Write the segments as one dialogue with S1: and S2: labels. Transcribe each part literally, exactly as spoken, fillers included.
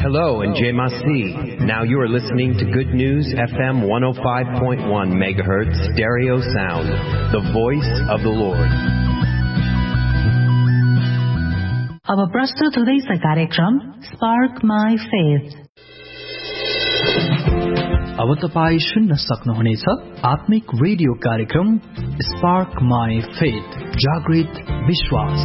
S1: Hello and Jai Masi. Now you are listening to Good News F M one oh five point one megahertz stereo sound, the voice of the Lord.
S2: अब प्रस्तुत हुँदैछ कार्यक्रम spark my faith. अब तपाईँ सुन्न सक्नुहुनेछ आत्मिक radio कार्यक्रम स्पार्क माई फेथ, जागृत विश्वास।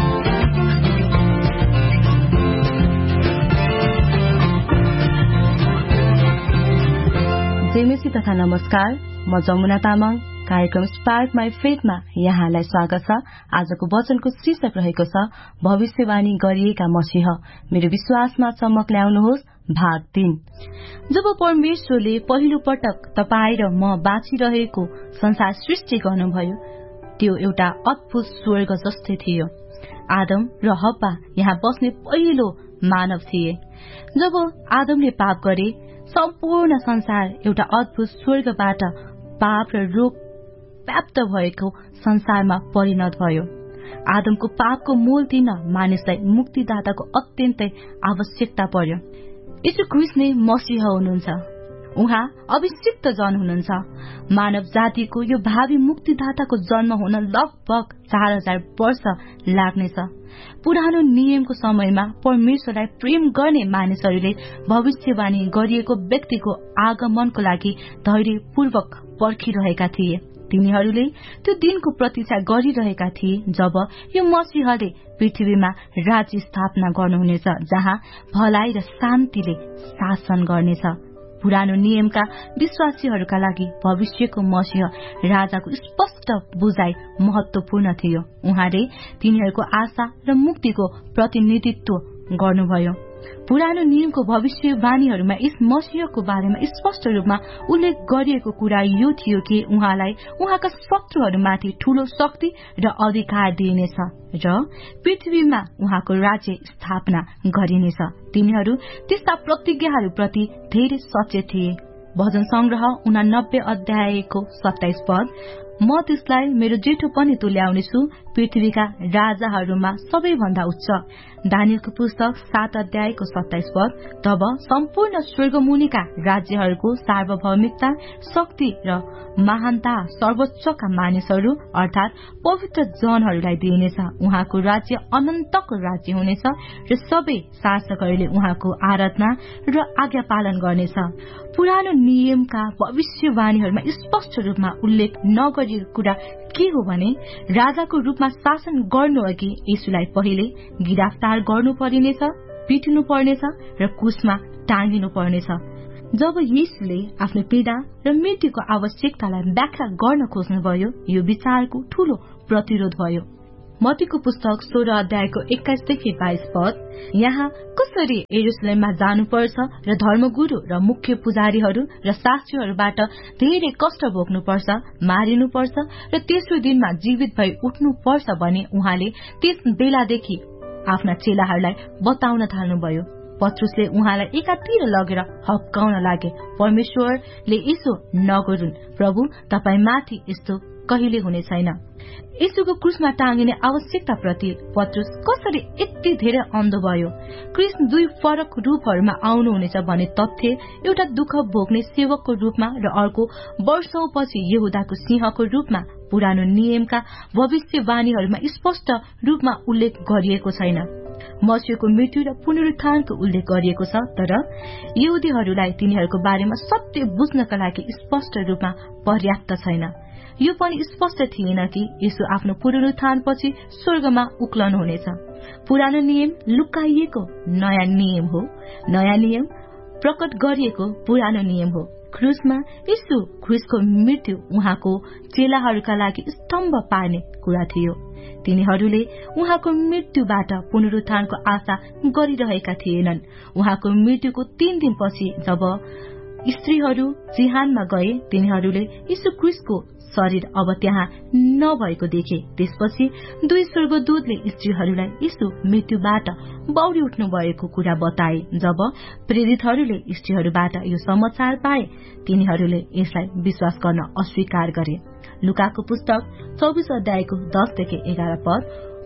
S3: जेमेसी तथा नमस्कार, म जमुना तामाङ। कार्यक्रम स्पार्क माई फेथमा यहाँलाई स्वागत छ। आजको वचनको शीर्षक रहेको छ भविष्यवाणी गरिएका मसीह, मेरो विश्वासमा चमक ल्याउनुहोस्, भाग तीन। जब परमेश्वरले पहिलो पटक तपाईँ र म बाँचिरहेको संसार सृष्टि गर्नुभयो, त्यो एउटा अद्भुत स्वर्ग जस्तै थियो। आदम र हव्वा यहाँ बस्ने पहिलो मानव थिए। जब आदमले पाप गरे, सम्पूर्ण संसार एउटा अद्भुत स्वर्गबाट पाप र रोग व्याप्त भएको संसारमा परिणत भयो। आदमको पापको मोल दिन मानिसलाई मुक्तिदाताको अत्यन्तै आवश्यकता पर्यो। यीशु ख्रीष्ट नै मसीह हुनुहुन्छ। उहाँ अभिषिक्त जन हुनुहुन्छ। मानव जातिको यो भावी मुक्तिदाताको जन्म हुन लगभग चार हजार वर्ष लाग्नेछ। पुरानो नियमको समयमा परमेश्वरलाई प्रेम गर्ने मानिसहरूले भविष्यवाणी गरिएको व्यक्तिको आगमनको लागि धैर्यपूर्वक पर्खिरहेका थिए। तिनीहरूले त्यो दिनको प्रतीक्षा गरिरहेका थिए जब यो मसीहले पृथ्वीमा राज्य स्थापना गर्नुहुनेछ, जहाँ भलाइ र शान्तिले शासन गर्नेछ। पुरानो नियमका विश्वासीहरूका लागि भविष्यको मसीह राजाको स्पष्ट बुझाइ महत्वपूर्ण थियो। उहाँले तिनीहरूको आशा र मुक्तिको प्रतिनिधित्व गर्नुभयो। पुरानो नियमको भविष्यवाणीहरूमा यस मसीहको बारेमा स्पष्ट रूपमा उल्लेख गरिएको कुरा यो थियो कि उहाँलाई उहाँका शत्रुहरूमाथि ठूलो शक्ति र अधिकार दिइनेछ र पृथ्वीमा उहाँको राज्य स्थापना गरिनेछ। तिनीहरू त्यस्ता प्रतिज्ञाहरूप्रति धेरै सचेत थिए। भजन संग्रह उनानब्बे अध्यायको सत्ताइस पद, म त्यसलाई मेरो जेठो पनि तुल्याउनेछु, पृथ्वीका राजाहरूमा सबैभन्दा उच्च। दानियलको पुस्तक सात अध्यायको सत्ताइस पद, तब सम्पूर्ण स्वर्गमुनिका राज्यहरूको सार्वभौमिकता, शक्ति र महानता सर्वोच्चका मानिसहरू अर्थात पवित्र जनहरूलाई दिइनेछ। उहाँको राज्य अनन्तको राज्य हुनेछ र सबै शासकहरूले उहाँको आराधना र आज्ञा पालन गर्नेछ। पुरानो नियमका भविष्यवाणीहरूमा स्पष्ट रूपमा उल्लेख नगरिएको कुरा के हो भने, राजाको रूपमा शासन गर्नु अघि यीशुलाई पहिले गिरफ्तार गर्नु परिनेछ, पिटिनु पर्नेछ र क्रुसमा टाँगिनु पर्नेछ। जब यीशुले आफ्नो पीडा र मृत्युको आवश्यकतालाई व्याख्या गर्न खोज्नुभयो, यो विचारको ठूलो प्रतिरोध भयो। मत्तीको पुस्तक सोह्र अध्यायको एक्काइसदेखि बाइस पद, यहाँ कसरी यरुसलेममा जानुपर्छ र धर्मगुरु र मुख्य पुजारीहरू र शास्त्रीहरूबाट धेरै कष्ट भोग्नुपर्छ, मारिनुपर्छ र तेस्रो दिनमा जीवित भई उठ्नुपर्छ भने उहाँले त्यस बेलादेखि आफ्ना चेलाहरूलाई बताउन थाल्नुभयो। पत्रुसले उहाँलाई एकातिर लगेर हप्काउन लागे, परमेश्वरले यसो नगरून्, प्रभु तपाईमाथि यस्तो कहिले हुने छैन। यीशुको क्रुसमा टाँगिने आवश्यकताप्रति पत्रुस कसरी यति धेरै अन्धो भयो? कृष्ण दुई फरक रूपहरूमा आउनुहुनेछ भने तथ्य एउटा दुःख भोग्ने सेवकको रूपमा र अर्को वर्षौंपछि यहुदाको सिंहको रूपमा पुरानो नियमका भविष्यवाणीहरूमा स्पष्ट रूपमा उल्लेख गरिएको छैन। मसीहको मृत्यु र पुनरुत्थानको उल्लेख गरिएको छ, तर यहुदीहरूलाई तिनीहरूको बारेमा सत्य बुझ्नका लागि स्पष्ट रूपमा पर्याप्त छैन। यो पनि स्पष्ट थिएन कि यीशु आफ्नो पुनरुत्थानपछि स्वर्गमा उक्लनुहुनेछ। पुरानो नियम लुकाइएको नयाँ नियम हो, नयाँ नियम प्रकट गरिएको पुरानो नियम हो। क्रुसमा यीशु ख्रीष्टको मृत्यु उहाँको चेलाहरूका लागि स्तम्भ पार्ने कुरा थियो। तिनीहरूले उहाँको मृत्युबाट पुनरुत्थानको आशा गरिरहेका थिएनन्। उहाँको मृत्युको तीन दिनपछि जब स्त्रीहरू जिहानमा गए, तिनीहरूले यीशु ख्रीष्टको शरीर अब त्यहाँ नभएको देखे। त्यसपछि दुई स्वर्गदूतले स्त्रीहरूलाई यीशु मृत्युबाट बौरी उठ्नु भएको कुरा बताए। जब प्रेरितहरूले स्त्रीहरूबाट यो समाचार पाए, तिनीहरूले यसलाई विश्वास गर्न अस्वीकार गरे। लुकाको पुस्तक चौबीस अध्यायको दसदेखि एघार पद,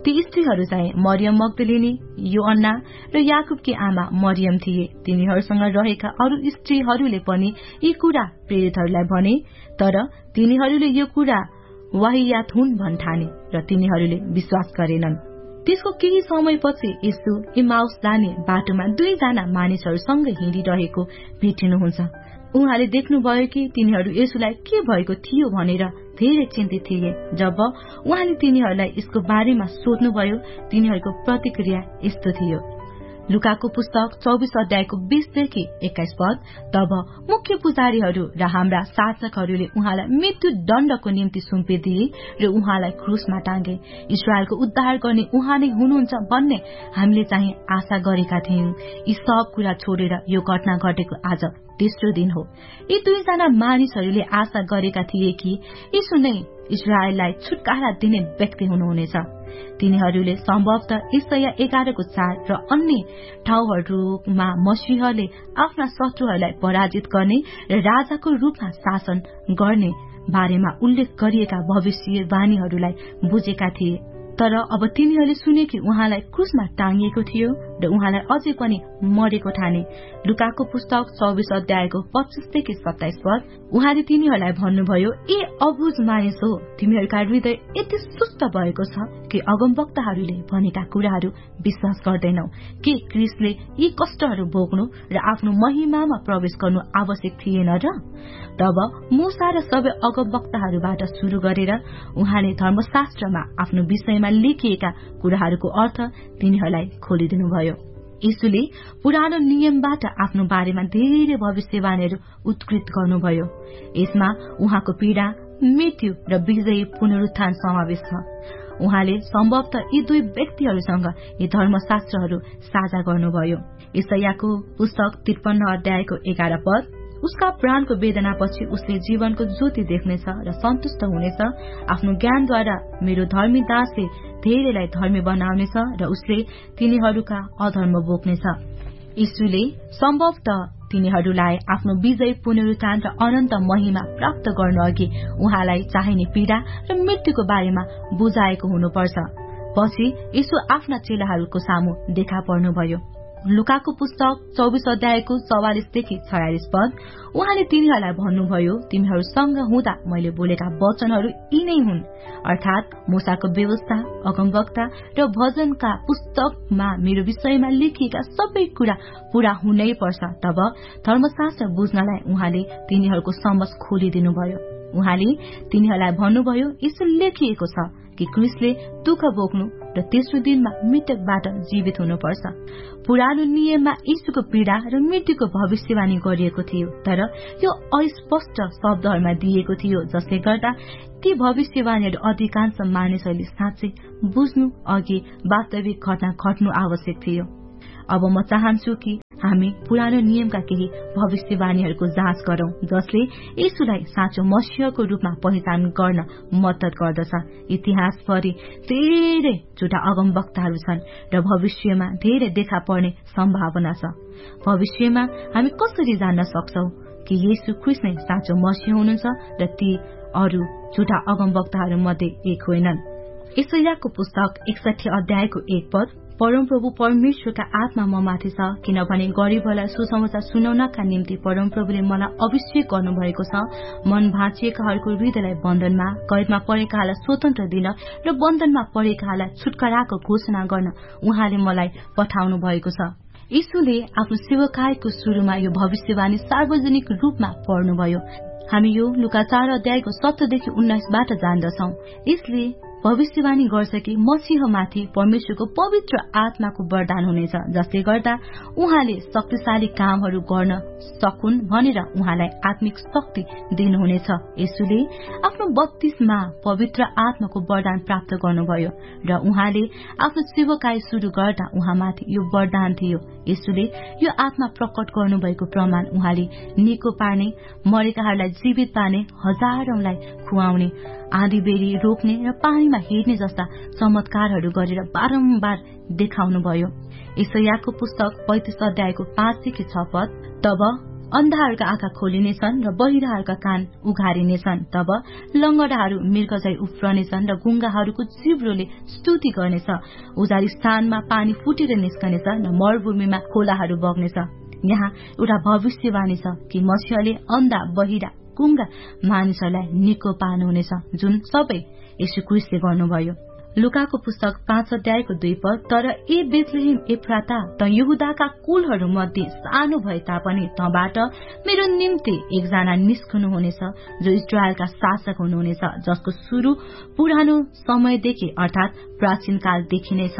S3: ती स्त्रीहरू चाहिँ मरियम मग्दलिनी, योअन्ना र याकुबकी आमा मरियम थिए। तिनीहरूसँग रहेका अरू स्त्रीहरूले पनि यी कुरा प्रेरितहरूलाई भने, तर तिनीहरूले यो कुरा वाहियात हुन् भन्ठाने र तिनीहरूले विश्वास गरेनन्। त्यसको केही समयपछि यीशु इमाउस जाने बाटोमा दुईजना मानिसहरूसँग हिँडिरहेको भेटिनुहुन्छ। उहाँले देख्नुभयो कि तिनीहरू येशूलाई के भएको थियो भनेर धेरै चिन्तित थिए। जब उहाँले तिनीहरूलाई यसको बारेमा सोध्नुभयो, तिनीहरूको प्रतिक्रिया यस्तो थियो। लुकाको पुस्तक चौबिस अध्यायको बीसदेखि एक्काइस पद। तब मुख्य पुजारीहरू र हाम्रा शासकहरूले उहाँलाई मृत्यु दण्डको निम्ति सुम्पिदिए र उहाँलाई क्रुसमा टाँगे। इस्राएलको उद्धार गर्ने उहाँ नै हुनुहुन्छ भन्ने हामीले चाहिँ आशा गरेका थियौं। यी सब कुरा छोडेर यो घटना घटेको आज तेस्रो दिन हो। यी दुईजना मानिसहरूले आशा गरेका थिए कि यीशु नै इस्राएललाई छुटकारा दिने व्यक्ति हुनुहुनेछ। तिनीहरूले सम्भवतः यशाया एघारको चार र अन्य ठाउँहरूमा मसीहले आफ्ना शत्रुहरूलाई पराजित गर्ने र राजाको रूपमा शासन गर्ने बारेमा उल्लेख गरिएका भविष्यवाणीहरूलाई बुझेका थिए। तर अब तिनीहरूले सुने कि उहाँलाई क्रुसमा टाँगिएको थियो र उहाँलाई अझै पनि मरेको ठाने। लुकाको पुस्तक चौबिस अध्यायको पच्चीसदेखि सत्ताइस पद। उहाँले तिनीहरूलाई भन्नुभयो, ए अबुझ मानिस हो, तिमीहरूका हृदय यति सुस्त भएको छ कि अगमवक्ताहरूले भनेका कुराहरू विश्वास गर्दैनौ। के क्रिस्टले यी कष्टहरू भोग्नु र आफ्नो महिमामा प्रवेश गर्नु आवश्यक थिएन र? तब मूसा र सबै अगमवक्ताहरूबाट शुरू गरेर उहाँले धर्मशास्त्रमा आफ्नो विषयमा लेखिएका कुराहरूको अर्थ तिनीहरूलाई खोलिदिनुभयो। यीशुले पुरानो नियमबाट आफ्नो बारेमा धेरै भविष्यवाणीहरू उत्कृत गर्नुभयो। यसमा उहाँको पीड़ा, मृत्यु र विजयी पुनरुत्थान समावेश छ। उहाँले सम्भवतः यी दुई व्यक्तिहरूसँग यी धर्मशास्त्रहरू साझा गर्नुभयो। यशायाको पुस्तक त्रिपन्न अध्यायको एघार पद। उसका प्राणको वेदनापछि उसले जीवनको ज्योति देख्नेछ र सन्तुष्ट हुनेछ। आफ्नो ज्ञानद्वारा मेरो धर्मी दासले धेरैलाई धर्मी बनाउनेछ र उसले तिनीहरूका अधर्म बोक्नेछ। यीशुले सम्भवतः तिनीहरूलाई आफ्नो विजय, पुनरुत्थान र अनन्त महिमा प्राप्त गर्न अघि उहाँलाई चाहिने पीड़ा र मृत्युको बारेमा बुझाएको हुनुपर्छ। पछि यीशु आफ्ना चेलाहरूको सामु देखा पर्नुभयो। लुकाको पुस्तक चौबिस अध्यायको चौवालिसदेखि छयालिस पद। उहाँले तिनीहरूलाई भन्नुभयो, तिमीहरूसँग हुँदा मैले बोलेका वचनहरू यी नै हुन्, अर्थात मूसाको व्यवस्था, अगमवक्ता र भजनका पुस्तकमा मेरो विषयमा लेखिएका सबै कुरा पूरा हुनै पर्छ। तब धर्मशास्त्र बुझ्नलाई उहाँले तिनीहरूको समझ खोलिदिनुभयो। उहाँले तिनीहरूलाई भन्नुभयो, यसो लेखिएको छ कि क्रिस्टले दुःख भोग्नु र तेस्रो दिनमा मृतकबाट जीवित हुनुपर्छ। पुरानो नियममा यीशुको पीड़ा र मृत्युको भविष्यवाणी गरिएको थियो, तर यो अस्पष्ट शब्दहरूमा दिएको थियो, जसले गर्दा ती भविष्यवाणीहरू अधिकांश मानिसहरूले साँच्चै बुझ्नु अघि वास्तविक घटना घट्नु आवश्यक थियो। अब म चाहन्छु कि हामी पुरानो नियमका केही भविष्यवाणीहरूको जाँच गरौं, जसले यीशुलाई साँचो मसीहको रूपमा पहिचान गर्न मद्दत गर्दछ। इतिहासभरि धेरै झुटा अगमवक्ताहरू छन् र भविष्यमा धेरै देखा पर्ने सम्भावना छ। भविष्यमा हामी कसरी जान्न सक्छौ कि येशू ख्रीष्ट नै साँचो मसीह हुनुहुन्छ र ती अरू झुटा अगमवक्ताहरू मध्ये एक होइनन्। यशायाको पुस्तक एकसठी अध्यायको एक पद। परमप्रभु परमेश्वरका आत्मा म माथि छ, किनभने गरीबहरूलाई सुसमाचार सुनाउनका निम्ति परमप्रभुले मलाई अभिषेक गर्नुभएको छ। मन भाँचिएकाहरूको हृदयलाई बन्धनमा, कैदमा परेकाहरूलाई स्वतन्त्र दिन र बन्धनमा परेकाहरूलाई छुटकाराको घोषणा गर्न उहाँले मलाई पठाउनु भएको छ। यीशुले आफ्नो सेवकाईको शुरूमा यो भविष्यवाणी सार्वजनिक रूपमा पढ्नुभयो। हामी यो लुका चार अध्यायको सत्रदेखि उन्नाइसबाट जान्दछौं। यसले भविष्यवाणी गर्छ कि मसीहमाथि परमेश्वरको पवित्र आत्माको वरदान हुनेछ, जसले गर्दा उहाँले शक्तिशाली कामहरू गर्न सकुन् भनेर उहाँलाई आत्मिक शक्ति दिनुहुनेछ। यीशुले आफ्नो बत्तीसमा पवित्र आत्माको वरदान प्राप्त गर्नुभयो र उहाँले आफ्नो सेवकाई शुरू गर्दा उहाँमाथि यो वरदान थियो। यीशुले यो आत्मा प्रकट गर्नुभएको प्रमाण उहाँले निको पार्ने, मरेकाहरूलाई जीवित पार्ने, हजारौंलाई खुवाउने, आँधी बेरी रोक्ने र पानीमा हिँड्ने जस्ता चमत्कारहरू गरेर बारम्बार देखाउनुभयो। यशायाको पुस्तक पैंतीस अध्यायको पाँचदेखि छ पद। तब अन्धाहरूका आँखा खोलिनेछन् र बहिराहरूका कान उघारिनेछन्। तब लंगडाहरू मृगझै उफ्रनेछन् र गुंगाहरूको जिब्रोले स्तुति गर्नेछ। उजाडी स्थानमा पानी फुटेर निस्कनेछ र मरुभूमिमा खोलाहरू बग्नेछ। यहाँ एउटा भविष्यवाणी छ कि मसीहले अन्धा, बहिरा, गुंगा मानिसहरूलाई निको पार्नुहुनेछ, जुन सबै येशू क्रिस्टले गर्नुभयो। लुकाको पुस्तक पाँच अध्यायको दुई पद, तर ए बेथलेहेम एफ्राता, त यहुदाका कुलहरू मध्ये सानो भए तापनि तँबाट मेरो निम्ति एकजना निस्कनुहुनेछ जो इस्राएलका शासक हुनुहुनेछ, जसको शुरू पुरानो समयदेखि अर्थात प्राचीन कालदेखि नै छ।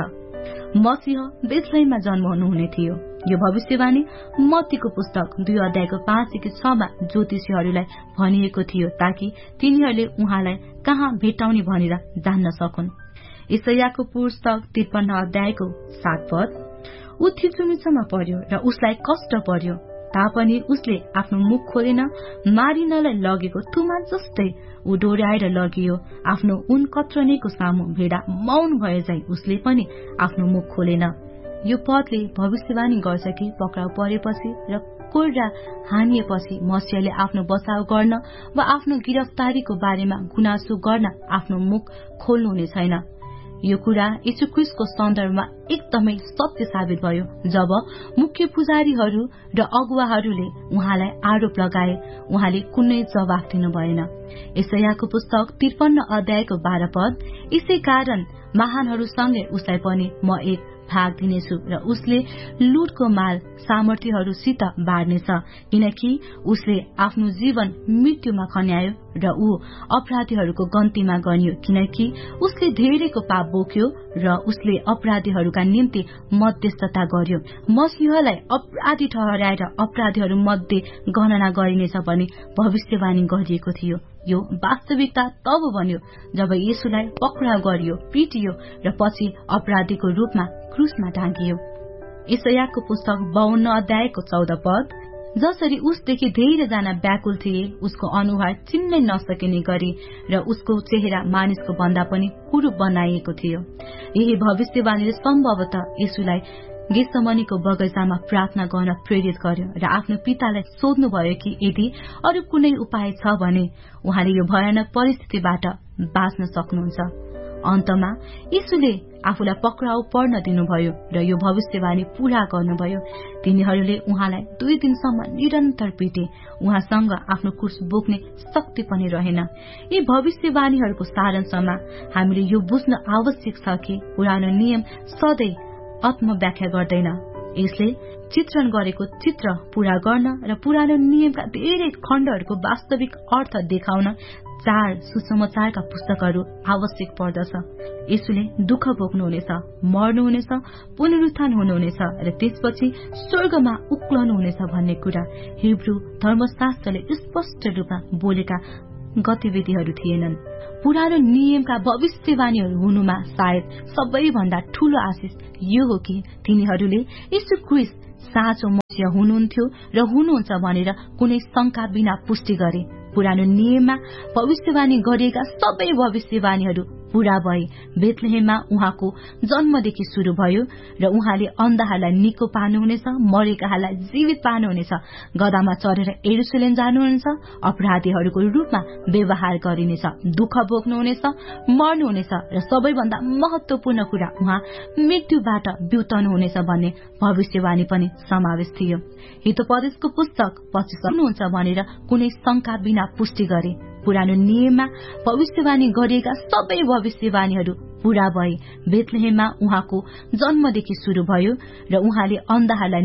S3: मसीह बेथलेहेममा जन्म हुनुहुने थियो। यो भविष्यवाणी मत्तीको पुस्तक दुई अध्यायको पाँचदेखि छमा ज्योतिषीहरूलाई भनिएको थियो, ताकि तिनीहरूले उहाँलाई कहाँ भेटाउने भनेर जान्न सकुन्। यशायाको पुस्तक त्रिपन्न अध्यायको सात पद, ऊ थिचुमिचोमा पर्यो र उसलाई कष्ट पर्यो, तापनि उसले आफ्नो मुख खोलेन। मारिनलाई लगेको तुमा जस्तै ऊ डोर्याएर लगियो, आफ्नो उन कत्रनेको सामु भेडा मौन भए झै उसले पनि आफ्नो मुख खोलेन। यो पदले भविष्यवाणी गर्छ कि पक्राउ परेपछि र कोर्रा हानिएपछि मसीहले आफ्नो बचाव गर्न वा आफ्नो गिरफ्तारीको बारेमा गुनासो गर्न आफ्नो मुख खोल्नुहुने छैन। यो कुरा यीशु ख्रीष्टको सन्दर्भमा एकदमै सत्य साबित भयो, जब मुख्य पुजारीहरू र अगुवाहरूले उहाँलाई आरोप लगाए। उहाँले कुनै जवाफ दिनु भएन। यशायाको पुस्तक त्रिपन्न अध्यायको बाह्र पद, यसै कारण महानहरूसँगै उसलाई पनि म एक भाग दिनेछु र उसले लुटको माल सामर्थ्यहरूसित बाँड्नेछ, किनकि उसले आफ्नो जीवन मृत्युमा खन्यायो र ऊ अपराधीहरूको गन्तीमा गनियो, किनकि उसले धेरैको पाप बोक्यो र उसले अपराधीहरूका निम्ति मध्यस्थता गर्यो। मसीहलाई अपराधी ठहराएर अपराधीहरू मध्ये गणना गरिनेछ भनी भविष्यवाणी गरिएको थियो। यो वास्तविकता तब बन्यो जब येशूलाई पक्राउ गरियो, पिटियो र पछि अपराधीको रूपमा क्रुसमा टाँगियो। यशायाको पुस्तक बाउन्न अध्यायको चौध पद, जसरी उसदेखि धेरैजना व्याकुल थिए, उसको अनुहार चिन्नै नसकिने गरी र उसको चेहरा मानिसको भन्दा पनि कुरूप बनाइएको थियो। यही भविष्यवाणीले सम्भवतः येशूलाई गेत्सेमनीको बगैँचामा प्रार्थना गर्न प्रेरित गर्यो र आफ्नो पितालाई सोध्नुभयो कि यदि अरू कुनै उपाय छ भने उहाँले यो भयानक परिस्थितिबाट बाँच्न सक्नुहुन्छ। अन्तमा येशूले आफूलाई पक्राउ पर्न दिनुभयो र यो भविष्यवाणी पूरा गर्नुभयो। तिनीहरूले उहाँलाई दुई दिनसम्म निरन्तर पिटे। उहाँसँग आफ्नो क्रुस बोक्ने शक्ति पनि रहेन। यी भविष्यवाणीहरूको सारांशमा हामीले यो बुझ्न आवश्यक छ कि पुरानो नियम सधैँ आत्मव्याख्या गर्दैन। यसले चित्रण गरेको चित्र पूरा गर्न र पुरानो नियमका धेरै खण्डहरूको वास्तविक अर्थ देखाउन चार सुसमाचारका पुस्तकहरू आवश्यक पर्दछ। येशूले दुःख भोग्नुहुनेछ, मर्नुहुनेछ, पुनरुत्थान हुनुहुनेछ र त्यसपछि स्वर्गमा उक्लनुहुनेछ भन्ने कुरा हिब्रू धर्मशास्त्रले स्पष्ट रूपमा बोलेका गतिविधिहरू थिएनन्। पुरानो नियमका भविष्यवाणीहरू हुनुमा सायद सबैभन्दा ठूलो आशिष यो हो कि तिनीहरूले यीशु ख्रीष्ट साँचो मसीह हुनुहुन्थ्यो र हुनुहुन्छ भनेर कुनै शंका बिना पुष्टि गरे। पुरानो नियममा भविष्यवाणी गरिएका सबै भविष्यवाणीहरू पूरा भए। बेथलेहेममा उहाँको जन्मदेखि शुरू भयो र उहाँले अन्धाहरूलाई निको पार्नुहुनेछ, मरेकाहरूलाई जीवित पार्नुहुनेछ, गधामा चढेर यरुशलेम जानुहुनेछ, अपराधीहरूको रूपमा व्यवहार गरिनेछ, दुःख भोग्नुहुनेछ, मर्नुहुनेछ र सबैभन्दा महत्वपूर्ण कुरा उहाँ मृत्युबाट बिउतनुहुनेछ भन्ने भविष्यवाणी पनि समावेश थियो। हितोपदेशको पुस्तक पच्चीस हुनुहुन्छ भनेर कुनै शंका बिना पुष्टि गरे। पुरानो नियममा भविष्यवाणी गरिएका सबै भविष्यवाणीहरू पूरा भए। बेथलेहेममा उहाँको जन्मदेखि शुरू भयो र उहाँले अन्धाहरूलाई